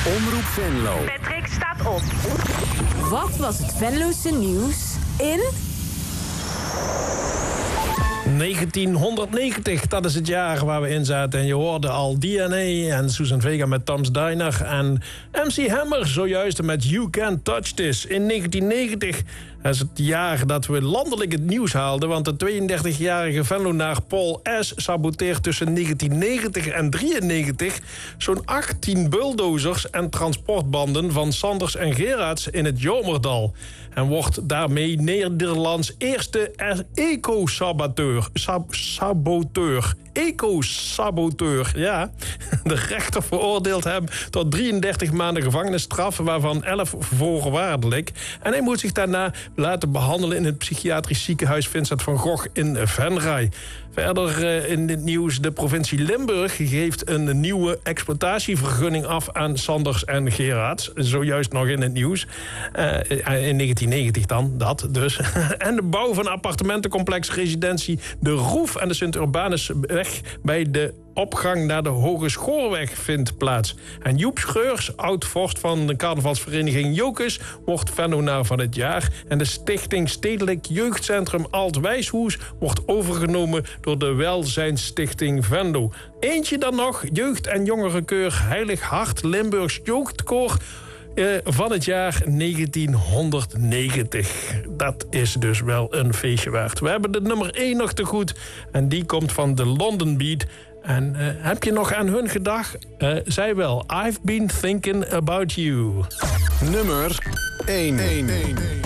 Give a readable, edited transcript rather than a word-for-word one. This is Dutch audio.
Omroep Venlo. Patrick staat op. Wat was het Venlose nieuws in... 1990, dat is het jaar waar we in zaten. En je hoorde al DNA en Susan Vega met Tom's Diner. En MC Hammer zojuist met You Can't Touch This. In 1990 is het jaar dat we landelijk het nieuws haalden. Want de 32-jarige Venlonaar Paul S. saboteert tussen 1990 en 1993... zo'n 18 bulldozers en transportbanden van Sanders en Gerards in het Jomerdal. En wordt daarmee Nederlands eerste eco-saboteur. Eco-saboteur, ja. De rechter veroordeelt hem tot 33 maanden gevangenisstraf... waarvan 11 voorwaardelijk. En hij moet zich daarna laten behandelen... in het psychiatrisch ziekenhuis Vincent van Gogh in Venray. Verder in het nieuws, de provincie Limburg... geeft een nieuwe exploitatievergunning af aan Sanders en Gerards. Zojuist nog in het nieuws. In 1990 dan, dat dus. En de bouw van appartementencomplex Residentie De Roef... aan de Sint-Urbanusweg bij de opgang naar de Hogeschoolweg vindt plaats. En Joep Schreurs, oud-vorst van de carnavalsvereniging Jokus... wordt Venlonaar van het jaar. En de stichting Stedelijk Jeugdcentrum Alt-Wijshoes... wordt overgenomen door de Welzijnsstichting Venlo. Eentje dan nog, Jeugd- en Jongerenkeur Heilig Hart Limburgs Jeugdkoor... van het jaar 1990. Dat is dus wel een feestje waard. We hebben de nummer 1 nog te goed. En die komt van de London Beat. En heb je nog aan hun gedacht? Zij wel. I've been thinking about you. Nummer 1.